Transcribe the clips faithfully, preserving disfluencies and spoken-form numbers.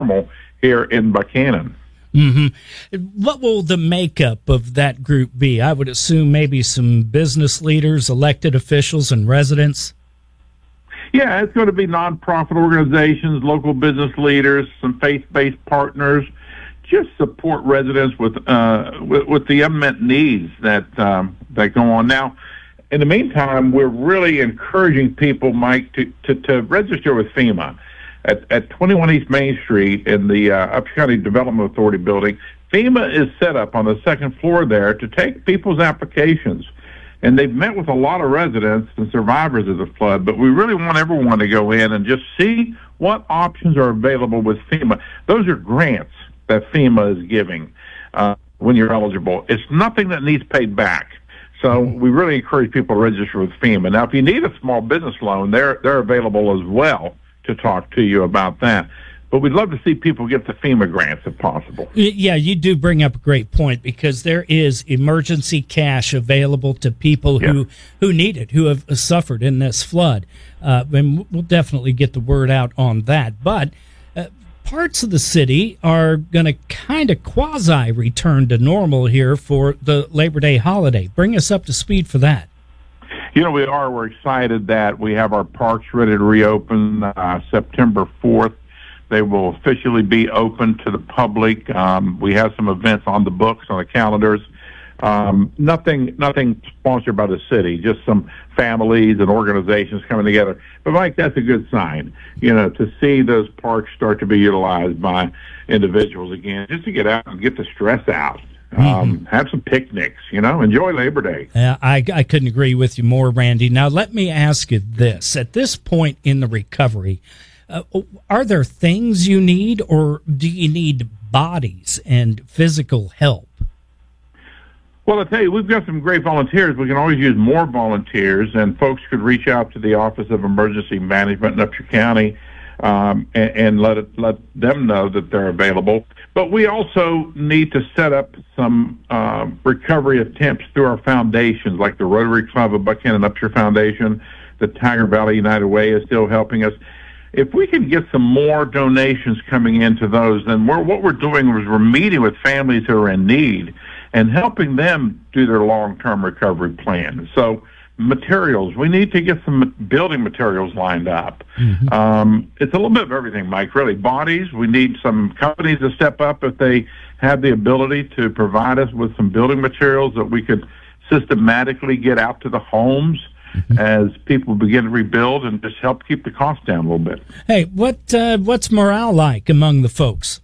normal here in Buchanan. Mm-hmm. What will the makeup of that group be? I would assume maybe some business leaders, elected officials, and residents. Yeah, it's going to be nonprofit organizations, local business leaders, some faith-based partners. Just support residents with uh, with, with the unmet needs that um, that go on now. In the meantime, we're really encouraging people, Mike, to, to, to register with FEMA. At, at twenty-one East Main Street in the uh, Upshur County Development Authority building, FEMA is set up on the second floor there to take people's applications. And they've met with a lot of residents and survivors of the flood, but we really want everyone to go in and just see what options are available with FEMA. Those are grants that FEMA is giving uh, when you're eligible. It's nothing that needs paid back. So we really encourage people to register with FEMA. Now, if you need a small business loan, they're they're available as well to talk to you about that. But we'd love to see people get the FEMA grants if possible. Yeah, you do bring up a great point, because there is emergency cash available to people Yeah. who, who need it, who have suffered in this flood. Uh, and we'll definitely get the word out on that. But uh, parts of the city are going to kind of quasi-return to normal here for the Labor Day holiday. Bring us up to speed for that. You know, we are. We're excited that we have our parks ready to reopen uh, September fourth. They will officially be open to the public. Um, we have some events on the books, on the calendars. Um, nothing, nothing sponsored by the city, just some families and organizations coming together. But Mike, that's a good sign, you know, to see those parks start to be utilized by individuals again, just to get out and get the stress out. Um, mm-hmm. Have some picnics, you know, enjoy Labor Day. Uh, I, I couldn't agree with you more, Randy. Now, let me ask you this. At this point in the recovery, uh, are there things you need, or do you need bodies and physical help? Well, I'll tell you, we've got some great volunteers. We can always use more volunteers, and folks could reach out to the Office of Emergency Management in Upshur County um, and, and let it, let them know that they're available. But we also need to set up some uh, recovery attempts through our foundations, like the Rotary Club of Buchanan Upshur Foundation. The Tiger Valley United Way is still helping us. If we can get some more donations coming into those, then we're, what we're doing is we're meeting with families who are in need and helping them do their long-term recovery plan. So materials, we need to get some building materials lined up. Mm-hmm. Um, it's a little bit of everything, Mike, really. Bodies, we need some companies to step up if they have the ability to provide us with some building materials that we could systematically get out to the homes mm-hmm. as people begin to rebuild, and just help keep the cost down a little bit. Hey, what uh, what's morale like among the folks?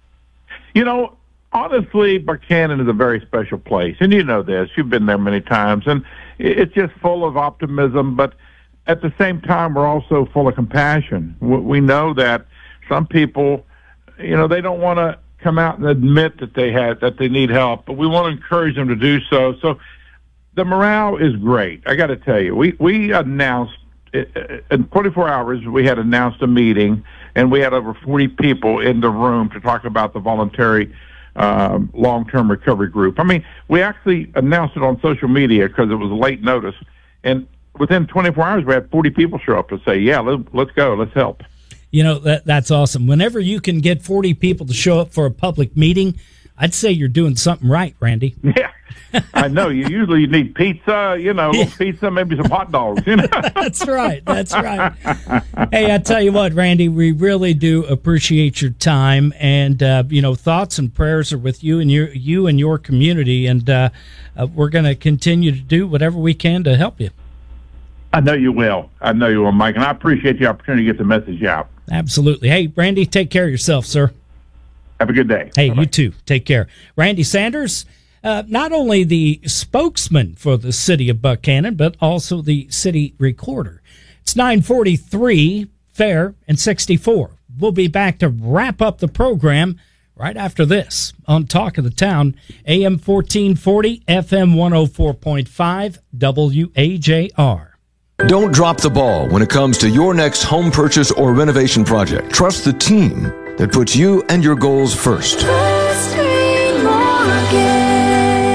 You know, honestly, Buchanan is a very special place, and you know this. You've been there many times, and it's just full of optimism, but at the same time, we're also full of compassion. We know that some people, you know, they don't want to come out and admit that they had that they need help, but we want to encourage them to do so. So the morale is great. I got to tell you, we we announced in twenty-four hours. We had announced a meeting, and we had over forty people in the room to talk about the voluntary um, long-term recovery group. I mean, we actually announced it on social media because it was late notice, and within twenty-four hours, we had forty people show up and say, "Yeah, let's, let's go, let's help." You know, that that's awesome. Whenever you can get forty people to show up for a public meeting, I'd say you're doing something right, Randy. Yeah, I know. You usually need pizza, you know, a little pizza, maybe some hot dogs. You know? That's right. That's right. Hey, I tell you what, Randy, we really do appreciate your time, and uh, you know, thoughts and prayers are with you and your you and your community, and uh, uh, we're going to continue to do whatever we can to help you. I know you will. I know you will, Mike, and I appreciate the opportunity to get the message out. Absolutely. Hey, Randy, take care of yourself, sir. Have a good day. Hey, Bye-bye. You too. Take care. Randy Sanders, uh, not only the spokesman for the city of Buchanan, but also the city recorder. It's nine forty-three, Fair, and sixty-four. We'll be back to wrap up the program right after this on Talk of the Town, A M fourteen forty, F M one oh four point five, W A J R. Don't drop the ball when it comes to your next home purchase or renovation project. Trust the team that puts you and your goals first. First Green Mortgage.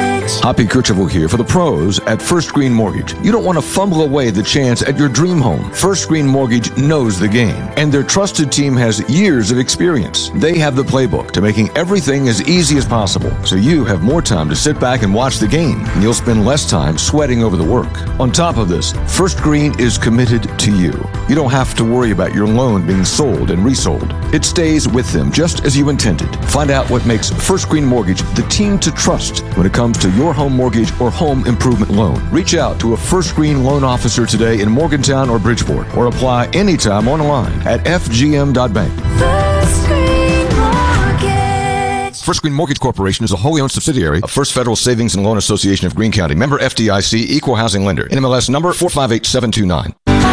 Hoppy Kercheval here for the pros at First Green Mortgage. You don't want to fumble away the chance at your dream home. First Green Mortgage knows the game, and their trusted team has years of experience. They have the playbook to making everything as easy as possible, so you have more time to sit back and watch the game, and you'll spend less time sweating over the work. On top of this, First Green is committed to you. You don't have to worry about your loan being sold and resold. It stays with them just as you intended. Find out what makes First Green Mortgage the team to trust when it comes to your home mortgage or home improvement loan. Reach out to a First Green loan officer today in Morgantown or Bridgeport, or apply anytime online at f g m dot bank. First Green Mortgage. First Green Mortgage Corporation is a wholly owned subsidiary of First Federal Savings and Loan Association of Greene County. Member F D I C, Equal Housing Lender. N M L S number four five eight seven two nine.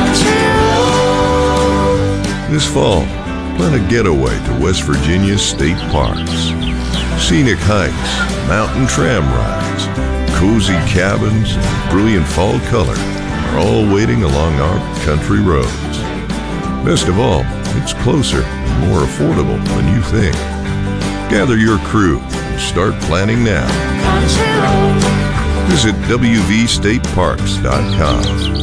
This fall, plan a getaway to West Virginia's state parks. Scenic hikes, mountain tram rides, cozy cabins, and brilliant fall color are all waiting along our country roads. Best of all, it's closer and more affordable than you think. Gather your crew and start planning now. Visit w v state parks dot com.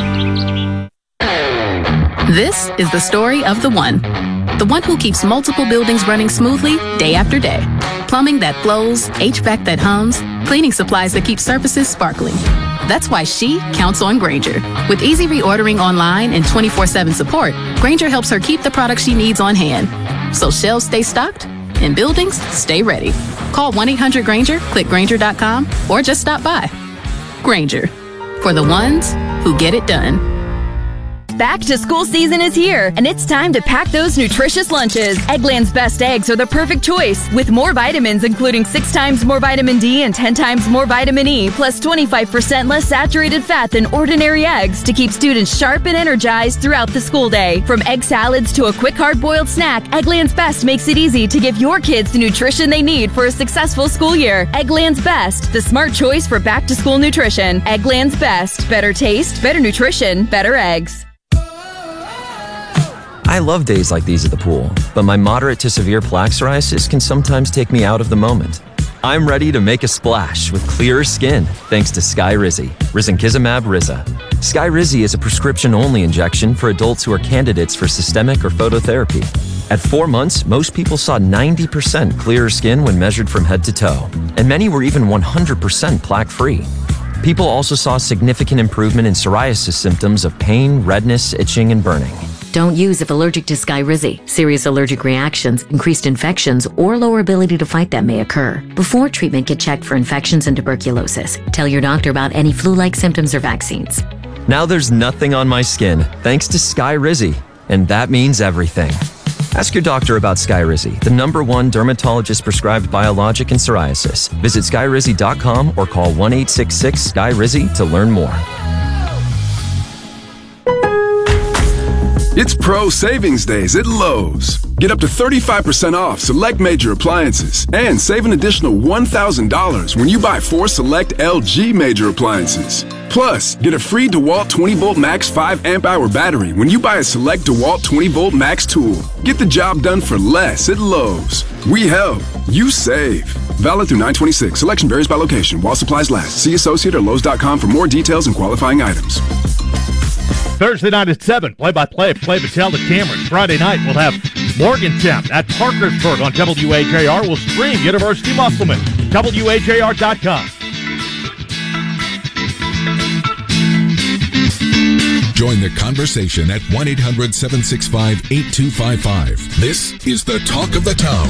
This is the story of the one. The one who keeps multiple buildings running smoothly day after day. Plumbing that flows, H V A C that hums, cleaning supplies that keep surfaces sparkling. That's why she counts on Grainger. With easy reordering online and twenty-four seven support, Grainger helps her keep the products she needs on hand. So shelves stay stocked and buildings stay ready. Call one eight hundred Grainger, click Grainger dot com, or just stop by. Grainger, for the ones who get it done. Back to school season is here, and it's time to pack those nutritious lunches. Eggland's Best Eggs are the perfect choice, with more vitamins, including six times more vitamin D and ten times more vitamin E, plus twenty-five percent less saturated fat than ordinary eggs to keep students sharp and energized throughout the school day. From egg salads to a quick hard-boiled snack, Eggland's Best makes it easy to give your kids the nutrition they need for a successful school year. Eggland's Best, the smart choice for back-to-school nutrition. Eggland's Best. Better taste, better nutrition, better eggs. I love days like these at the pool, but my moderate to severe plaque psoriasis can sometimes take me out of the moment. I'm ready to make a splash with clearer skin thanks to Skyrizi, risankizumab Riza. Skyrizi is a prescription-only injection for adults who are candidates for systemic or phototherapy. At four months, most people saw ninety percent clearer skin when measured from head to toe, and many were even one hundred percent plaque-free. People also saw significant improvement in psoriasis symptoms of pain, redness, itching, and burning. Don't use if allergic to Skyrizi. Serious allergic reactions, increased infections, or lower ability to fight them may occur. Before treatment, get checked for infections and tuberculosis. Tell your doctor about any flu-like symptoms or vaccines. Now there's nothing on my skin thanks to Skyrizi, and that means everything. Ask your doctor about Skyrizi, the number one dermatologist-prescribed biologic in psoriasis. Visit skyrizi dot com or call one eight six six Skyrizi to learn more. It's Pro Savings Days at Lowe's. Get up to thirty-five percent off select major appliances and save an additional one thousand dollars when you buy four select L G major appliances. Plus, get a free DeWalt twenty volt max five amp hour battery when you buy a select DeWalt twenty volt max tool. Get the job done for less at Lowe's. We help. You save. Valid through nine twenty-six. Selection varies by location while supplies last. See associate or Lowe's dot com for more details and qualifying items. Thursday night at seven, play-by-play of Clay Battel at Cameron. Friday night, we'll have Morgantown at Parkersburg on W A J R. We'll stream University Musselman, W A J R dot com. Join the conversation at one eight hundred seven six five eight two five five. This is the Talk of the Town.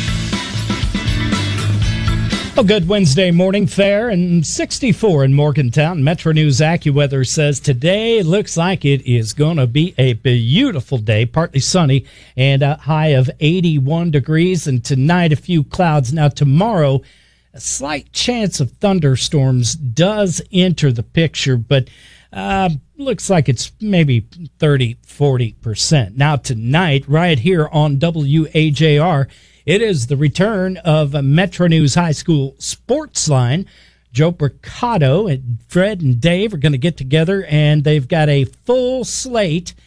A good Wednesday morning, fair and sixty-four in Morgantown. Metro News AccuWeather says today looks like it is going to be a beautiful day, partly sunny and a high of eighty-one degrees. And tonight, a few clouds. Now, tomorrow, a slight chance of thunderstorms does enter the picture, but uh, looks like it's maybe thirty, forty percent. Now, tonight, right here on W A J R, it is the return of a Metro News High School Sports Line. Joe Mercado and Fred and Dave are going to get together, and they've got a full slate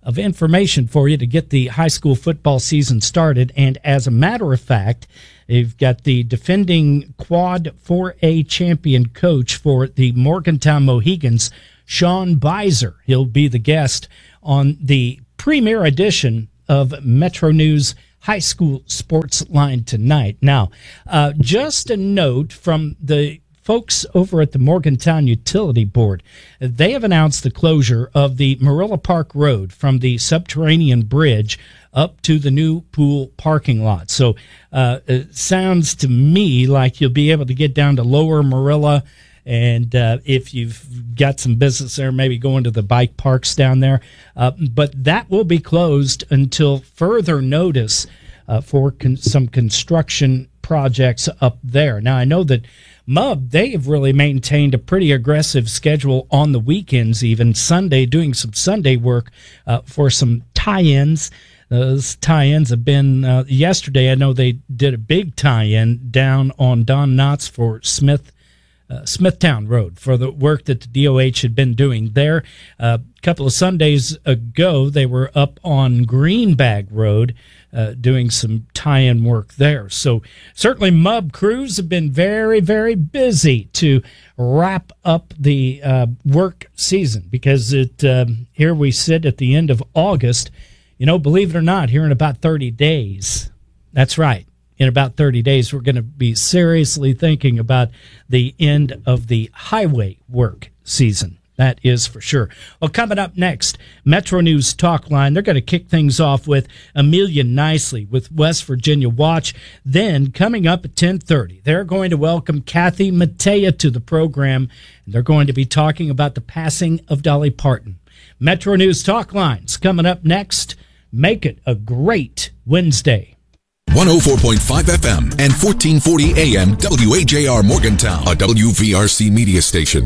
of information for you to get the high school football season started. And as a matter of fact, they've got the defending Quad four A champion coach for the Morgantown Mohegans, Sean Beiser. He'll be the guest on the premiere edition of Metro News High School Sports Line tonight. Now, uh, just a note from the folks over at the Morgantown Utility Board. They have announced the closure of the Marilla Park Road from the subterranean bridge up to the new pool parking lot. So uh, it sounds to me like you'll be able to get down to Lower Marilla, and uh, if you've got some business there, maybe go into the bike parks down there. Uh, but that will be closed until further notice uh, for con- some construction projects up there. Now, I know that M U B, they have really maintained a pretty aggressive schedule on the weekends, even Sunday, doing some Sunday work uh, for some tie-ins. Those tie-ins have been, uh, yesterday I know they did a big tie-in down on Don Knotts for Smith Uh, Smithtown Road for the work that the D O H had been doing there. Uh, a couple of Sundays ago, they were up on Greenbag Road uh, doing some tie-in work there. So certainly M U B crews have been very, very busy to wrap up the uh, work season, because it um, here we sit at the end of August. You know, believe it or not, here in about thirty days, that's right, in about thirty days, we're going to be seriously thinking about the end of the highway work season. That is for sure. Well, coming up next, Metro News Talk Line. They're going to kick things off with Amelia Nicely with West Virginia Watch. Then, coming up at ten thirty, they're going to welcome Kathy Mattea to the program, and they're going to be talking about the passing of Dolly Parton. Metro News Talk Line's coming up next. Make it a great Wednesday. one oh four point five F M and fourteen forty A M W A J R Morgantown, a W V R C media station.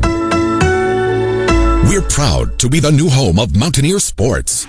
We're proud to be the new home of Mountaineer Sports.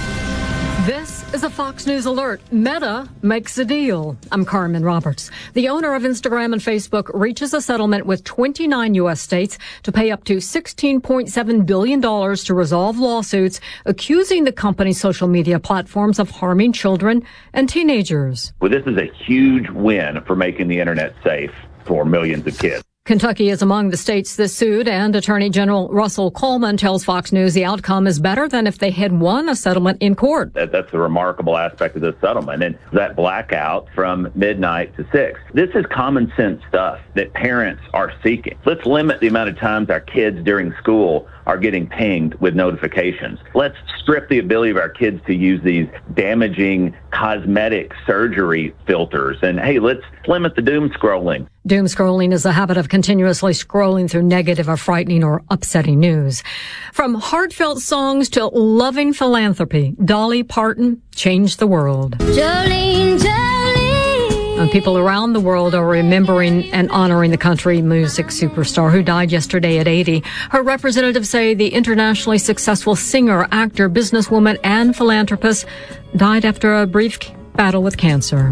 This is a Fox News alert. Meta makes a deal. I'm Carmen Roberts. The owner of Instagram and Facebook reaches a settlement with twenty-nine U S states to pay up to sixteen point seven billion dollars to resolve lawsuits accusing the company's social media platforms of harming children and teenagers. Well, this is a huge win for making the internet safe for millions of kids. Kentucky is among the states that sued, and Attorney General Russell Coleman tells Fox News the outcome is better than if they had won a settlement in court. That, that's the remarkable aspect of this settlement, and that blackout from midnight to six. This is common sense stuff that parents are seeking. Let's limit the amount of times our kids during school are getting pinged with notifications. Let's strip the ability of our kids to use these damaging cosmetic surgery filters. And hey, let's limit the doom scrolling. Doom scrolling is a habit of continuously scrolling through negative or frightening or upsetting news. From heartfelt songs to loving philanthropy, Dolly Parton changed the world. Jolene, Jolene. And people around the world are remembering and honoring the country music superstar who died yesterday at eighty. Her representatives say the internationally successful singer, actor, businesswoman, and philanthropist died after a brief battle with cancer.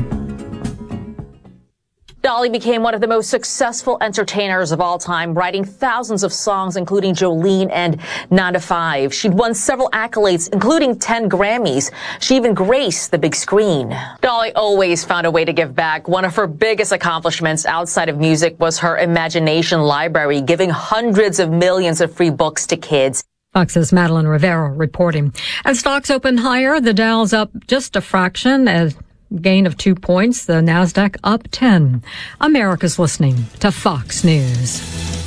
Dolly became one of the most successful entertainers of all time, writing thousands of songs, including Jolene and nine to five. She'd won several accolades, including ten Grammys. She even graced the big screen. Dolly always found a way to give back. One of her biggest accomplishments outside of music was her Imagination Library, giving hundreds of millions of free books to kids. Fox's Madeline Rivera reporting. As stocks open higher, the Dow's up just a fraction as gain of two points, the NASDAQ up ten. America's listening to Fox News.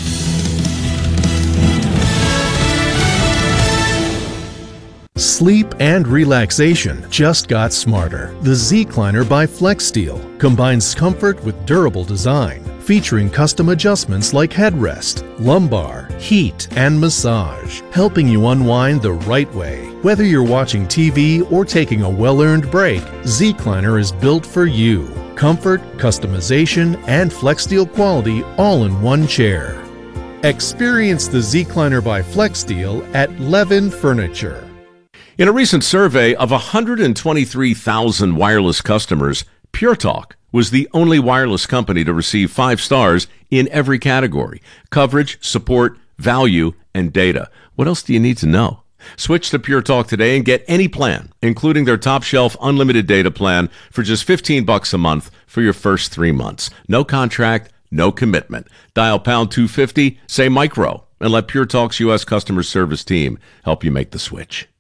Sleep and relaxation just got smarter. The Zecliner by FlexSteel combines comfort with durable design, featuring custom adjustments like headrest, lumbar, heat, and massage, helping you unwind the right way. Whether you're watching T V or taking a well-earned break, Zecliner is built for you. Comfort, customization, and FlexSteel quality all in one chair. Experience the Zecliner by FlexSteel at Levin Furniture. In a recent survey of one hundred twenty-three thousand wireless customers, Pure Talk was the only wireless company to receive five stars in every category: coverage, support, value, and data. What else do you need to know? Switch to Pure Talk today and get any plan, including their top shelf unlimited data plan for just fifteen bucks a month for your first three months. No contract, no commitment. Dial pound two fifty, say micro, and let Pure Talk's U S customer service team help you make the switch.